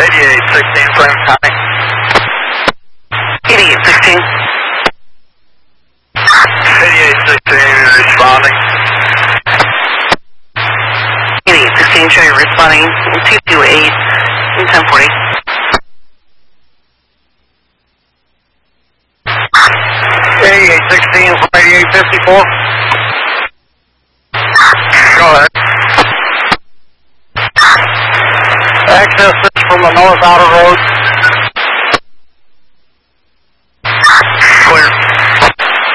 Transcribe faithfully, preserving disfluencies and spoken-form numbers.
eighty-eight sixteen, Flames County. eighty-eight sixteen. eighty-eight sixteen, responding. eighty-eight sixteen, show you responding. two two eight, ten forty. eighty-eight sixteen from eighty-eight fifty-four. Go ahead. Access this from the north outer road.